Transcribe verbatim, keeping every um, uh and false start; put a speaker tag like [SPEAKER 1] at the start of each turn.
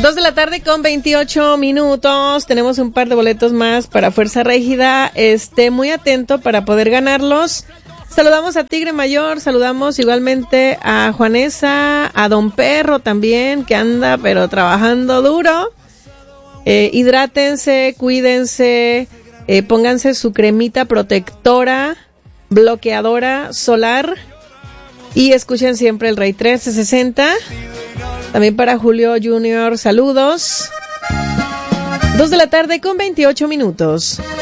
[SPEAKER 1] Dos de la tarde con veintiocho minutos. Tenemos un par de boletos más para Fuerza Régida. Esté muy atento para poder ganarlos. Saludamos a Tigre Mayor, saludamos igualmente a Juanesa, a Don Perro también, que anda pero trabajando duro. Eh, hidrátense, cuídense, eh, pónganse su cremita protectora, bloqueadora solar y escuchen siempre el Rey trece sesenta. También para Julio Junior, saludos. Dos de la tarde con veintiocho minutos.